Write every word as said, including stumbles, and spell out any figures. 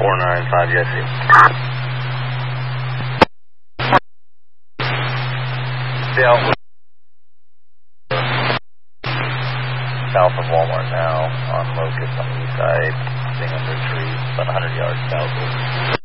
four nine five, U S C. Yeah. South of Walmart now, on Locust on the east side, being under a tree, about one hundred yards south.